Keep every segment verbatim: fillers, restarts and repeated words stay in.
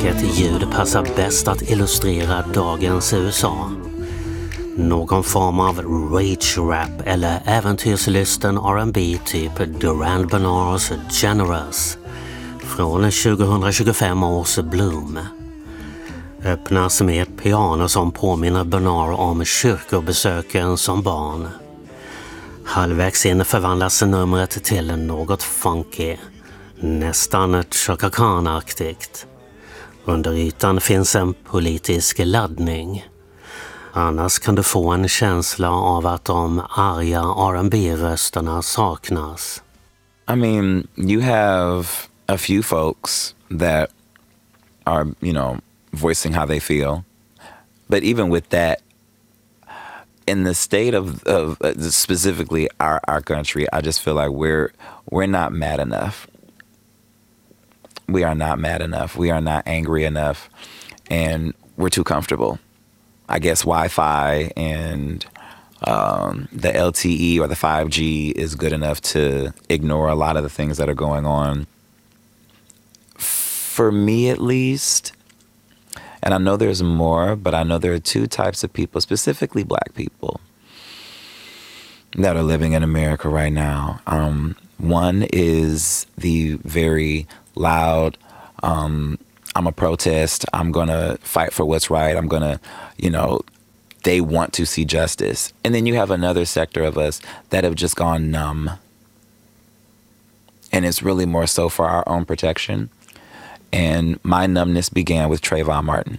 vilket ljud passar bäst att illustrera dagens U S A? Någon form av rage-rap eller äventyrslysten R and B typ Duran Bernars Generous från tjugohundratjugofem års Bloom. Öppnas med ett piano som påminner Bernard om kyrkobesöken som barn. Halvvägs in förvandlas numret till något funky, nästan Chaka Khan-aktigt. Under ytan finns en politisk laddning. Annars kan du få en känsla av att de arga R and B-rösterna saknas. I mean, you have a few folks that are, you know, voicing how they feel. But even with that, in the state of, of uh, specifically our, our country, I just feel like we're we're not mad enough. We are not mad enough. We are not angry enough. And we're too comfortable. I guess Wi-Fi and um, the L T E or the five G is good enough to ignore a lot of the things that are going on. For me, at least, and I know there's more, but I know there are two types of people, specifically black people, that are living in America right now. Um, one is the very loud, um, I'm a protest, I'm going to fight for what's right, I'm going to, you know, they want to see justice. And then you have another sector of us that have just gone numb. And it's really more so for our own protection. And my numbness began with Trayvon Martin.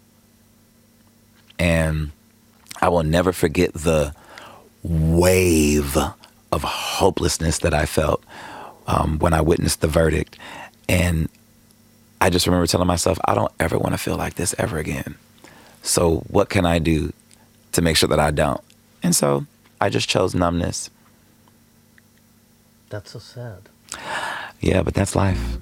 And I will never forget the wave of hopelessness that I felt um, when I witnessed the verdict. And I just remember telling myself, I don't ever want to feel like this ever again. So what can I do to make sure that I don't? And so I just chose numbness. That's so sad. Yeah, but that's life.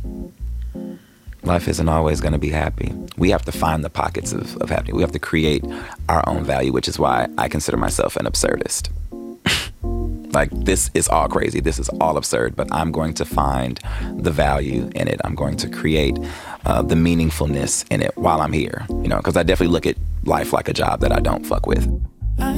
Life isn't always going to be happy. We have to find the pockets of, of happiness. We have to create our own value, which is why I consider myself an absurdist. Like, this is all crazy. This is all absurd, but I'm going to find the value in it. I'm going to create uh, the meaningfulness in it while I'm here, you know, because I definitely look at life like a job that I don't fuck with.